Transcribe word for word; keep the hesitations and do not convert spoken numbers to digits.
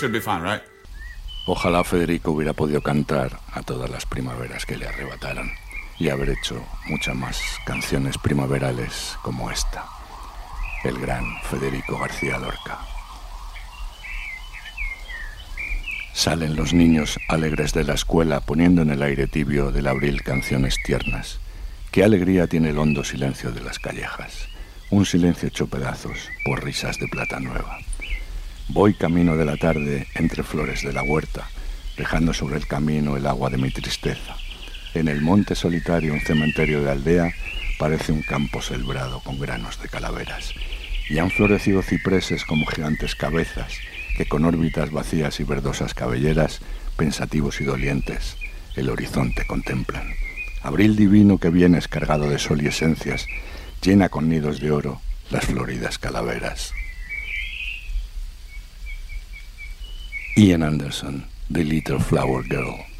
should be fine, right? Ojalá Federico hubiera podido cantar a todas las primaveras que le arrebataron y haber hecho muchas más canciones primaverales como esta. El gran Federico García Lorca. Salen los niños alegres de la escuela poniendo en el aire tibio del abril canciones tiernas. Qué alegría tiene el hondo silencio de las callejas, un silencio hecho pedazos por risas de plata nueva. Voy camino de la tarde entre flores de la huerta, dejando sobre el camino el agua de mi tristeza. En el monte solitario, un cementerio de aldea, parece un campo sembrado con granos de calaveras. Y han florecido cipreses como gigantes cabezas, que con órbitas vacías y verdosas cabelleras, pensativos y dolientes, el horizonte contemplan. Abril divino que vienes cargado de sol y esencias, llena con nidos de oro las floridas calaveras. Ian Anderson, The Little Flower Girl.